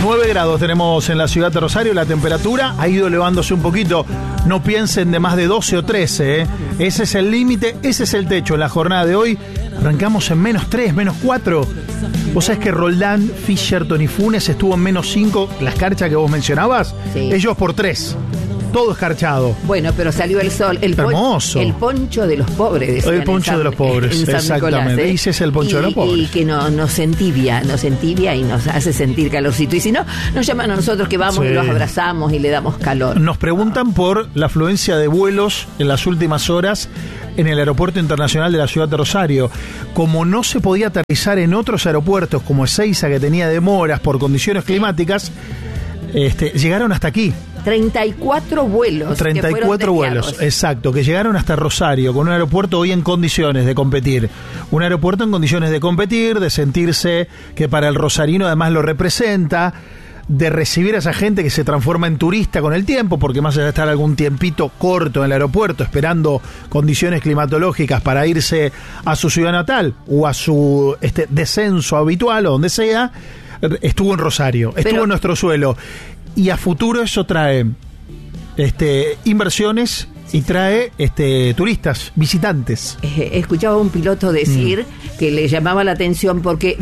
9 grados tenemos en la ciudad de Rosario, la temperatura ha ido elevándose un poquito, no piensen de más de 12 o 13, ¿eh? Ese es el límite, ese es el techo. En la jornada de hoy arrancamos en -3, -4. Vos sabés que Roldán, Fischer, Tony Funes estuvo en -5, la escarcha que vos mencionabas, sí. Ellos por 3. Todo escarchado. Bueno, pero salió el sol. Hermoso. El poncho de los pobres. El poncho de los pobres, exactamente. Ese es el poncho de los pobres. Y que nos entibia y nos hace sentir calorcito. Y si no, nos llaman a nosotros que vamos, sí, y los abrazamos y le damos calor. Nos preguntan por la afluencia de vuelos en las últimas horas en el Aeropuerto Internacional de la Ciudad de Rosario. Como no se podía aterrizar en otros aeropuertos, como Ezeiza, que tenía demoras por condiciones climáticas, llegaron hasta aquí. 34 vuelos. 34 vuelos, exacto, que llegaron hasta Rosario, con un aeropuerto hoy en condiciones de competir. Un aeropuerto en condiciones de competir, de sentirse que para el rosarino además lo representa, de recibir a esa gente que se transforma en turista con el tiempo, porque más allá de estar algún tiempito corto en el aeropuerto, esperando condiciones climatológicas para irse a su ciudad natal o a su descenso habitual o donde sea, estuvo en Rosario, estuvo en nuestro suelo. Y a futuro eso trae inversiones y trae turistas, visitantes. Escuchaba a un piloto decir que le llamaba la atención porque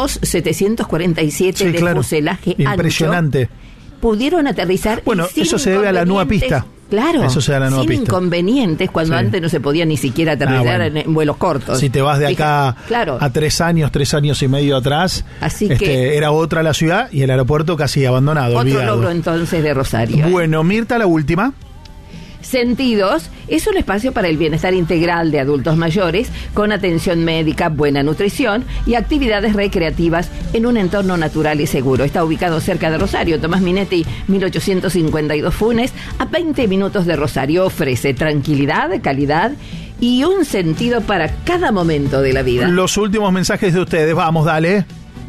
747 de fuselaje impresionante ancho pudieron aterrizar. Bueno, eso se debe a la nueva pista. Claro, eso se da a la nueva sin pista. Inconvenientes, cuando antes no se podía ni siquiera aterrizar en vuelos cortos. Si te vas de acá a 3 años y medio atrás, así que era otra la ciudad y el aeropuerto casi abandonado. Otro olvidado. logro entonces de Rosario. Bueno, Mirta, la última. Sentidos es un espacio para el bienestar integral de adultos mayores, con atención médica, buena nutrición y actividades recreativas en un entorno natural y seguro. Está ubicado cerca de Rosario, Tomás Minetti, 1852 Funes, a 20 minutos de Rosario. Ofrece tranquilidad, calidad y un sentido para cada momento de la vida. Los últimos mensajes de ustedes, vamos, dale.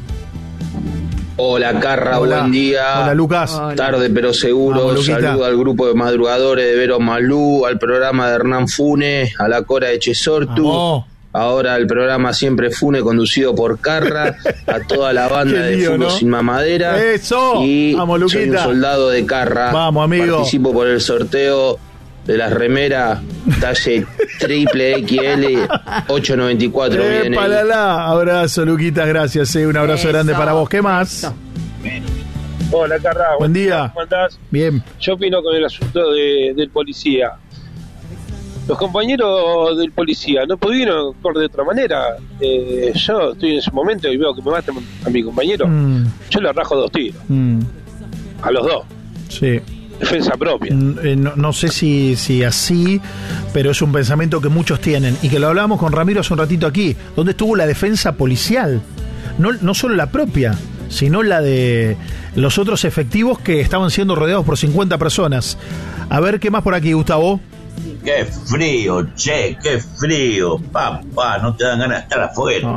Hola Carra, hola. Buen día. Hola Lucas. Hola. Tarde pero seguro. Vamos, saludo al grupo de madrugadores de Vero Malú, al programa de Hernán Fune, a la Cora de Chesortu. Ahora el programa Siempre Fune conducido por Carra, a toda la banda de Fútbol Sin Mamadera. ¡Eso! Y vamos, Luquita. Soy un soldado de Carra. Vamos, amigo. Participo por el sorteo de las remeras talle triple XL 894. Abrazo, Luquitas, gracias. Un abrazo grande para vos. ¿Qué más? Hola, Carra. Buen día. ¿Cómo andás? Bien. Yo opino con el asunto del policía. Los compañeros del policía no pudieron actuar de otra manera. Yo estoy en ese momento y veo que me matan a mi compañero. Yo le rajo 2 tiros. A los 2. Sí. Defensa propia. No sé si así, pero es un pensamiento que muchos tienen y que lo hablábamos con Ramiro hace un ratito aquí. ¿Dónde estuvo la defensa policial? No solo la propia, sino la de los otros efectivos que estaban siendo rodeados por 50 personas. A ver, ¿qué más por aquí, Gustavo? Qué frío, che, qué frío. Papá, no te dan ganas de estar afuera.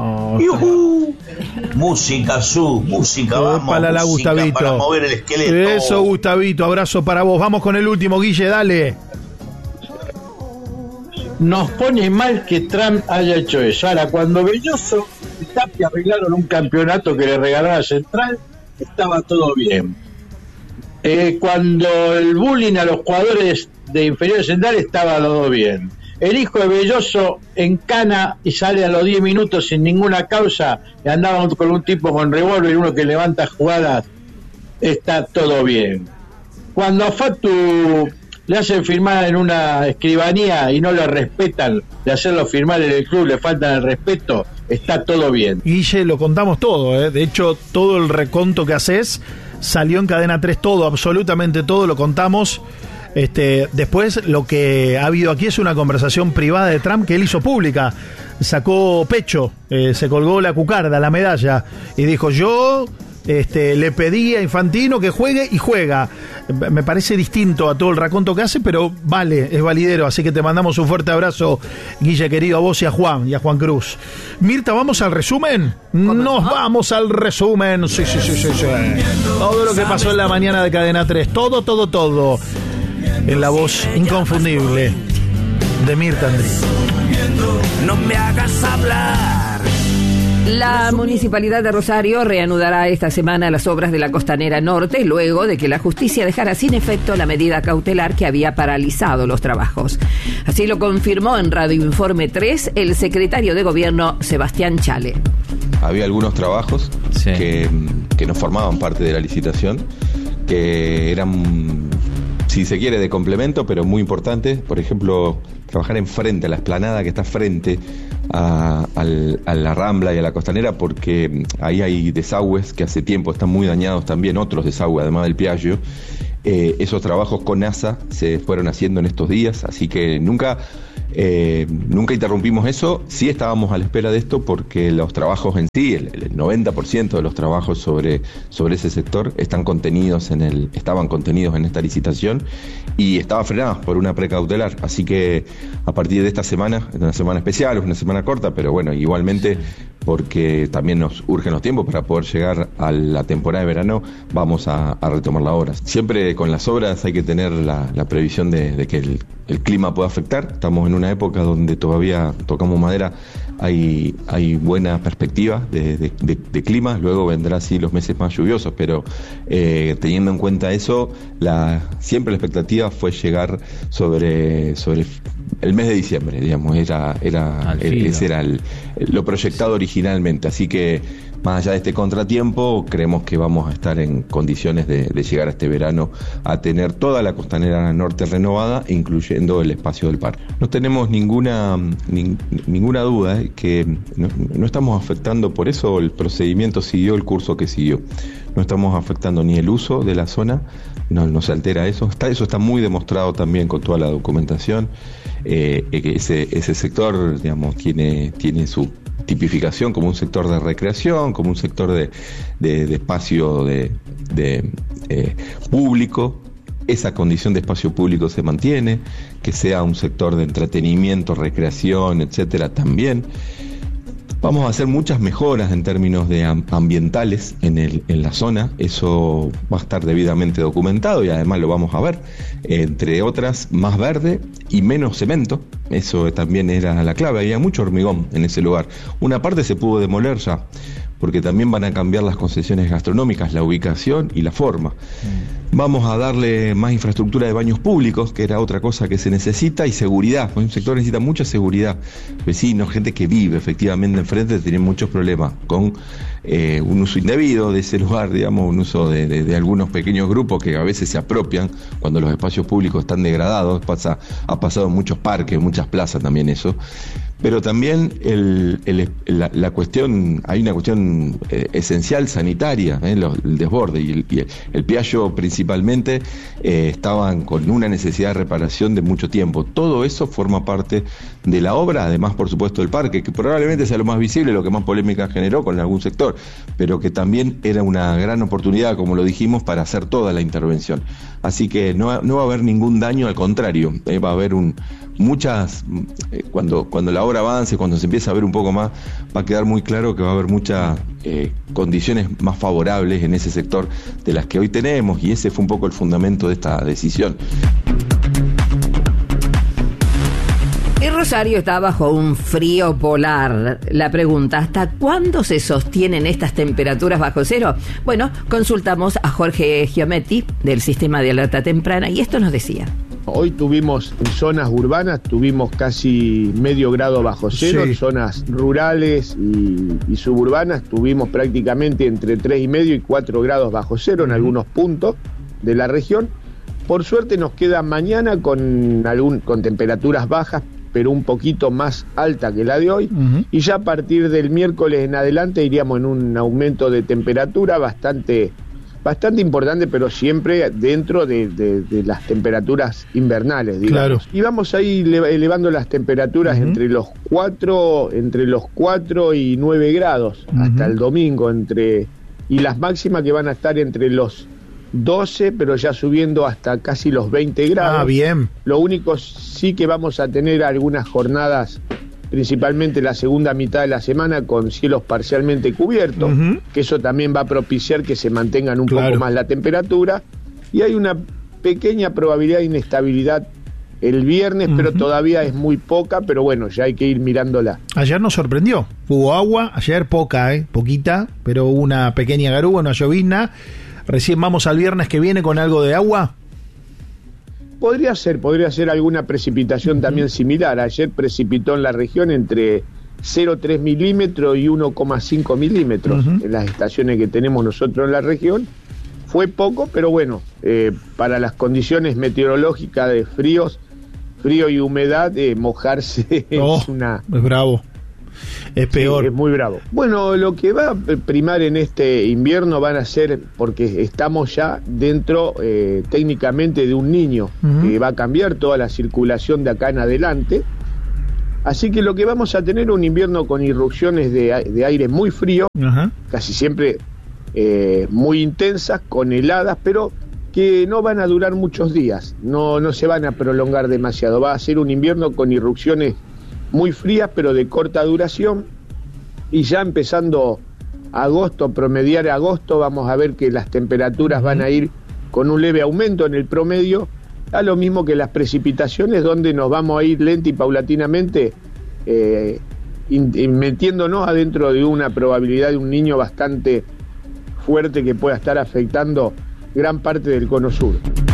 Música, música, vamos. Música Gustavito. Para mover el esqueleto. Eso, Gustavito, abrazo para vos. Vamos con el último, Guille, dale. Nos pone mal que Trump haya hecho eso. Ahora, cuando Belloso y Tapia arreglaron un campeonato que le regalaba a Central, estaba todo bien. Cuando el bullying a los jugadores de inferiores Central estaba todo bien. El hijo de Belloso encana y sale a los 10 minutos sin ninguna causa y andaba con un tipo con revólver, uno que levanta jugadas, está todo bien. Cuando a Fatu le hacen firmar en una escribanía y no lo respetan, de hacerlo firmar en el club le faltan el respeto, está todo bien. Guille, lo contamos todo, ¿eh? De hecho, todo el reconto que haces salió en Cadena 3, todo, absolutamente todo, lo contamos. Después lo que ha habido aquí es una conversación privada de Trump que él hizo pública. Sacó pecho, se colgó la cucarda, la medalla, y dijo: yo le pedí a Infantino que juegue y juega. Me parece distinto a todo el raconto que hace, pero vale, es validero. Así que te mandamos un fuerte abrazo, Guille querido, a vos y a Juan Cruz. Mirta, ¿vamos al resumen? Nos vamos al resumen. Sí. Todo lo que pasó en la mañana de Cadena 3, todo en la voz inconfundible de Mirta Andrí. No me hagas hablar, La Municipalidad de Rosario reanudará esta semana las obras de la Costanera Norte luego de que la justicia dejara sin efecto la medida cautelar que había paralizado los trabajos. Así lo confirmó en Radio Informe 3 el secretario de Gobierno Sebastián Chale. Había algunos trabajos que no formaban parte de la licitación, que eran, si se quiere, de complemento, pero muy importantes. Por ejemplo, trabajar enfrente, a la explanada que está frente a la Rambla y a la Costanera, porque ahí hay desagües que hace tiempo están muy dañados también, otros desagües además del Piaggio. Esos trabajos con NASA se fueron haciendo en estos días, así que nunca interrumpimos eso. Sí estábamos a la espera de esto porque los trabajos en sí, el 90% de los trabajos sobre ese sector estaban contenidos en esta licitación y estaba frenados por una precautelar. Así que a partir de esta semana, es una semana especial, es una semana corta, pero bueno, igualmente, porque también nos urgen los tiempos para poder llegar a la temporada de verano, vamos a retomar las obras. Siempre con las obras hay que tener la previsión de que el clima pueda afectar. Estamos en una época donde todavía, tocamos madera, hay buena perspectiva de clima. Luego vendrá así los meses más lluviosos, pero teniendo en cuenta eso, siempre la expectativa fue llegar sobre el mes de diciembre, digamos, ese era lo proyectado originalmente. Así que más allá de este contratiempo, creemos que vamos a estar en condiciones de llegar a este verano a tener toda la Costanera Norte renovada, incluyendo el espacio del parque. No tenemos ninguna duda que no estamos afectando, por eso el procedimiento siguió el curso que siguió. No estamos afectando ni el uso de la zona, no se altera eso. Eso está muy demostrado también con toda la documentación. Que ese sector, digamos, tiene su tipificación como un sector de recreación, como un sector de espacio público. Esa condición de espacio público se mantiene, que sea un sector de entretenimiento, recreación, etcétera, también. Vamos a hacer muchas mejoras en términos de ambientales en la zona. Eso va a estar debidamente documentado y además lo vamos a ver. Entre otras, más verde y menos cemento. Eso también era la clave. Había mucho hormigón en ese lugar. Una parte se pudo demoler ya, porque también van a cambiar las concesiones gastronómicas, la ubicación y la forma. Vamos a darle más infraestructura de baños públicos, que era otra cosa que se necesita, y seguridad. Un sector necesita mucha seguridad. Vecinos, gente que vive efectivamente enfrente, tienen muchos problemas con un uso indebido de ese lugar, digamos, un uso de algunos pequeños grupos que a veces se apropian cuando los espacios públicos están degradados. Ha pasado en muchos parques, en muchas plazas también eso. Pero también la cuestión, hay una cuestión esencial sanitaria, el desborde y el Piaggio principalmente estaban con una necesidad de reparación de mucho tiempo. Todo eso forma parte de la obra, además por supuesto del parque, que probablemente sea lo más visible, lo que más polémica generó con algún sector, pero que también era una gran oportunidad, como lo dijimos, para hacer toda la intervención. Así que no va a haber ningún daño, al contrario, va a haber muchas, cuando la obra avance, cuando se empiece a ver un poco más, va a quedar muy claro que va a haber muchas condiciones más favorables en ese sector de las que hoy tenemos, y ese fue un poco el fundamento de esta decisión. El Rosario está bajo un frío polar. La pregunta, ¿hasta cuándo se sostienen estas temperaturas bajo cero? Bueno, consultamos a Jorge Giometti del Sistema de Alerta Temprana y esto nos decía. Hoy tuvimos en zonas urbanas, tuvimos casi medio grado bajo cero, sí. En zonas rurales y suburbanas tuvimos prácticamente entre 3,5 y 4 grados bajo cero en algunos puntos de la región. Por suerte nos queda mañana con temperaturas bajas, pero un poquito más alta que la de hoy, y ya a partir del miércoles en adelante iríamos en un aumento de temperatura bastante importante, pero siempre dentro de las temperaturas invernales, digamos. Claro. Y vamos a ir elevando las temperaturas entre los 4 y 9 grados hasta el domingo, y las máximas que van a estar entre los 12, pero ya subiendo hasta casi los 20 grados. Ah, bien. Lo único sí que vamos a tener algunas jornadas, principalmente la segunda mitad de la semana, con cielos parcialmente cubiertos, que eso también va a propiciar que se mantengan un poco más la temperatura, y hay una pequeña probabilidad de inestabilidad el viernes, pero todavía es muy poca, pero bueno, ya hay que ir mirándola. Ayer nos sorprendió, hubo agua, ayer poca, poquita, pero hubo una pequeña garúa, una llovizna. Recién vamos al viernes que viene con algo de agua. Podría ser alguna precipitación también similar. Ayer precipitó en la región entre 0,3 milímetros y 1,5 milímetros en las estaciones que tenemos nosotros en la región. Fue poco, pero bueno, para las condiciones meteorológicas de frío y humedad, mojarse es bravo. Es peor. Sí, es muy bravo. Bueno, lo que va a primar en este invierno van a ser, porque estamos ya dentro técnicamente de un niño, que va a cambiar toda la circulación de acá en adelante. Así que lo que vamos a tener es un invierno con irrupciones de aire muy frío, casi siempre muy intensas, con heladas, pero que no van a durar muchos días, no se van a prolongar demasiado. Va a ser un invierno con irrupciones muy frías, pero de corta duración, y ya empezando promediar agosto, vamos a ver que las temperaturas van a ir con un leve aumento en el promedio, a lo mismo que las precipitaciones, donde nos vamos a ir lenta y paulatinamente metiéndonos adentro de una probabilidad de un niño bastante fuerte que pueda estar afectando gran parte del cono sur.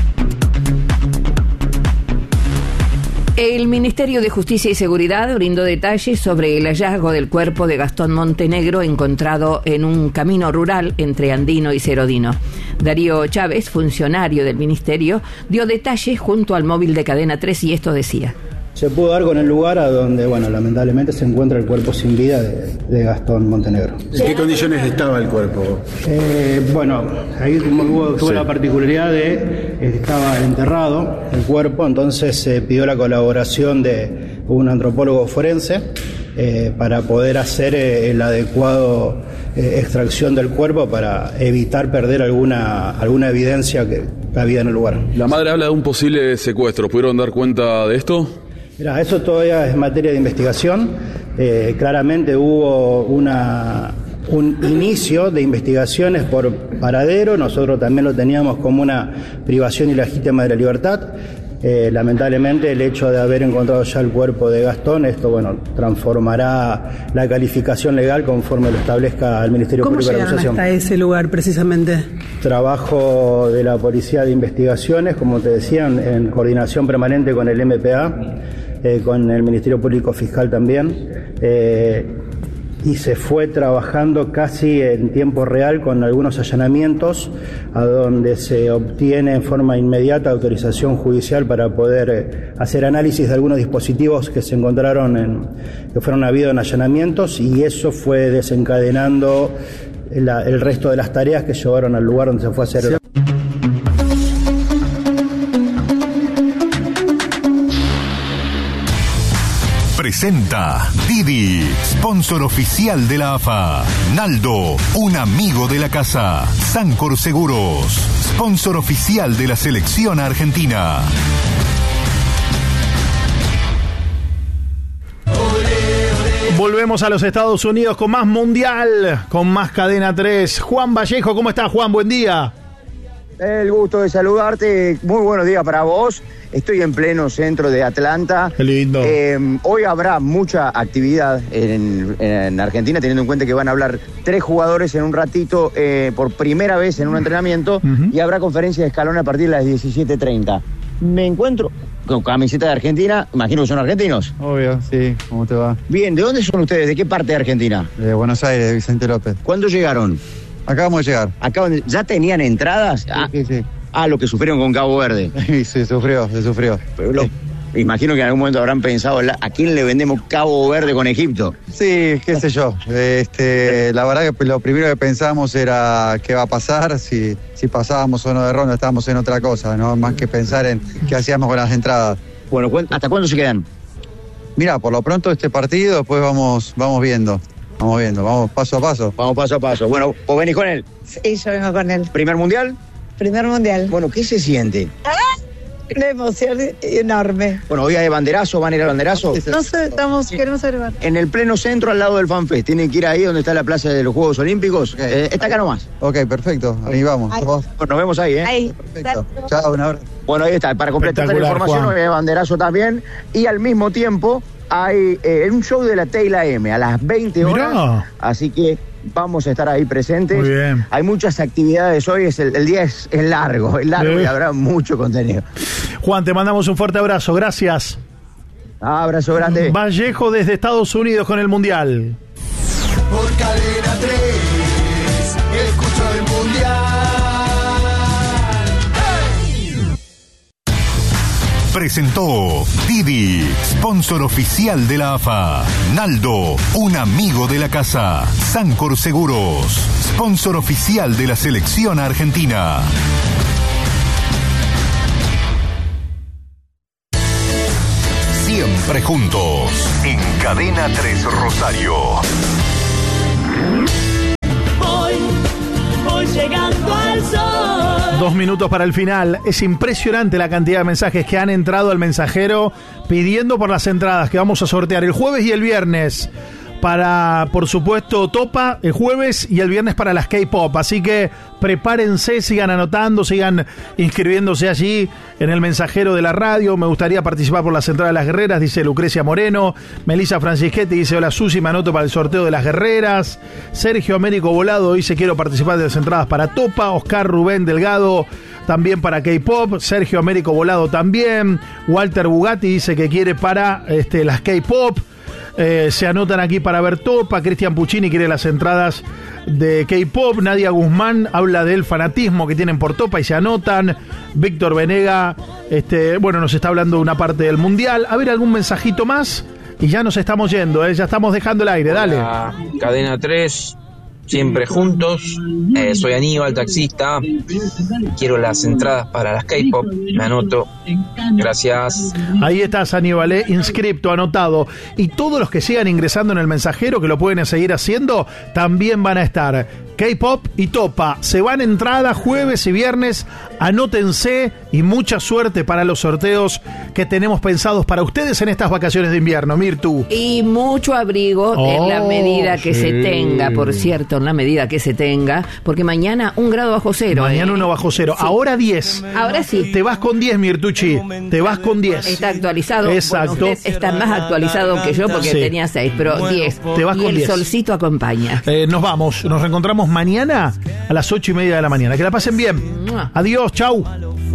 El Ministerio de Justicia y Seguridad brindó detalles sobre el hallazgo del cuerpo de Gastón Montenegro encontrado en un camino rural entre Andino y Cerodino. Darío Chávez, funcionario del Ministerio, dio detalles junto al móvil de Cadena 3 y esto decía. Se pudo dar con el lugar a donde, lamentablemente se encuentra el cuerpo sin vida de Gastón Montenegro. ¿En qué condiciones estaba el cuerpo? Ahí tuvo la particularidad de estaba enterrado el cuerpo, entonces se pidió la colaboración de un antropólogo forense para poder hacer el adecuado extracción del cuerpo para evitar perder alguna evidencia que había en el lugar. La madre habla de un posible secuestro. ¿Pudieron dar cuenta de esto? Mira, eso todavía es materia de investigación. Claramente hubo un inicio de investigaciones por paradero. Nosotros también lo teníamos como una privación ilegítima de la libertad. Lamentablemente el hecho de haber encontrado ya el cuerpo de Gastón, esto transformará la calificación legal conforme lo establezca el Ministerio Público de la Acusación. ¿Cómo llegaron hasta ese lugar precisamente? Trabajo de la Policía de Investigaciones, como te decía, en coordinación permanente con el MPA, con el Ministerio Público Fiscal también, y se fue trabajando casi en tiempo real con algunos allanamientos a donde se obtiene en forma inmediata autorización judicial para poder hacer análisis de algunos dispositivos que se encontraron que fueron habidos en allanamientos, y eso fue desencadenando el resto de las tareas que llevaron al lugar donde se fue a hacer. Presenta Didi, sponsor oficial de la AFA. Naldo, un amigo de la casa. Sancor Seguros, sponsor oficial de la selección argentina. Volvemos a los Estados Unidos con más Mundial, con más Cadena 3. Juan Vallejo, ¿cómo estás, Juan? Buen día. El gusto de saludarte, muy buenos días para vos. Estoy en pleno centro de Atlanta. Qué lindo. Hoy habrá mucha actividad en Argentina, teniendo en cuenta que van a hablar 3 jugadores en un ratito por primera vez en un entrenamiento, y habrá conferencia de Scaloni a partir de las 17:30. Me encuentro con camiseta de Argentina, imagino que son argentinos. Obvio, sí, ¿cómo te va? Bien, ¿de dónde son ustedes? ¿De qué parte de Argentina? De Buenos Aires, de Vicente López. ¿Cuándo llegaron? Acabamos de llegar. ¿Ya tenían entradas? Sí. Lo que sufrieron con Cabo Verde. Sí, se sufrió. Pero imagino que en algún momento habrán pensado, ¿a quién le vendemos Cabo Verde con Egipto? Sí, qué sé yo. La verdad que lo primero que pensamos era qué va a pasar, si pasábamos o no de ronda, estábamos en otra cosa, ¿no? Más que pensar en qué hacíamos con las entradas. Bueno, ¿hasta cuándo se quedan? Mira, por lo pronto este partido, después vamos viendo. Vamos paso a paso. Vamos paso a paso. Bueno, ¿vos venís con él? Sí, yo vengo con él. ¿Primer mundial? Primer mundial. Bueno, ¿qué se siente? Una emoción enorme. Bueno, hoy hay banderazo, ¿van a ir al banderazo? No sé, queremos arribar. En el pleno centro, al lado del FanFest. Tienen que ir ahí donde está la plaza de los Juegos Olímpicos. Está acá nomás. Ok, perfecto. Ahí vamos. Bueno, nos vemos ahí, Ahí. Perfecto. Chao, un abrazo. Bueno, ahí está, para completar la información, Juan. hay banderazo también, y al mismo tiempo hay un show de la Tela M a las 20 horas, Mirá. así que vamos a estar ahí presentes. Muy bien. Hay muchas actividades hoy, el día es largo y habrá mucho contenido. Juan, te mandamos un fuerte abrazo, gracias. Abrazo grande. Vallejo desde Estados Unidos con el Mundial. Por Cadena 3, escucho el Mundial. Presentó Didi, sponsor oficial de la AFA. Naldo, un amigo de la casa. Sancor Seguros, sponsor oficial de la selección argentina. Siempre juntos, en Cadena 3 Rosario. Voy llegando al sol. 2 minutos para el final. Es impresionante la cantidad de mensajes que han entrado al mensajero pidiendo por las entradas que vamos a sortear el jueves y el viernes para, por supuesto, Topa el jueves y el viernes para las K-Pop. Así que prepárense, sigan anotando, sigan inscribiéndose allí en el mensajero de la radio. Me gustaría participar por las entradas de las guerreras, dice Lucrecia Moreno. Melissa Francischetti dice: hola Susi, me anoto para el sorteo de las guerreras. Sergio Américo Volado dice: quiero participar de las entradas para Topa. Oscar Rubén Delgado también para K-Pop. Sergio Américo Volado también. Walter Bugatti dice que quiere para las K-Pop. Se anotan aquí para ver Topa. Cristian Puccini quiere las entradas de K-Pop. Nadia Guzmán habla del fanatismo que tienen por Topa y se anotan. Víctor Venega nos está hablando de una parte del Mundial. A ver, algún mensajito más y ya nos estamos yendo, ya estamos dejando el aire. Dale. Hola, Cadena 3, siempre juntos. Soy Aníbal, taxista. Quiero las entradas para las K-Pop. Me anoto. Gracias. Ahí estás, Aníbal, inscripto, anotado. Y todos los que sigan ingresando en el mensajero, que lo pueden seguir haciendo, también van a estar. K-Pop y Topa. Se van entradas jueves y viernes. Anótense y mucha suerte para los sorteos que tenemos pensados para ustedes en estas vacaciones de invierno. Mirtu. Y mucho abrigo en la medida que se tenga, por cierto, en la medida que se tenga, porque mañana 1 grado bajo cero. Mañana 1 bajo cero. Sí. Ahora 10. Ahora sí. Te vas con 10, Mirtucci. Te vas con 10. Está actualizado. Exacto. Bueno, usted está más actualizado que yo porque tenía 6, pero 10. Te vas y con el 10. solcito acompaña. Nos vamos. Nos reencontramos mañana a las 8:30 de la mañana. Que la pasen bien. Adiós. Chau.